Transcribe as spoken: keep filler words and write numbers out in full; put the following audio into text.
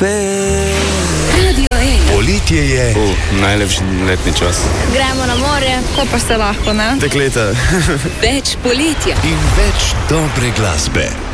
kafe. Radio ena. Poletje je. Uh, najlepši letni čas. Gremo na morje, ko pa se lahko, ne? Dekleta. Več poletja. In več dobre glasbe.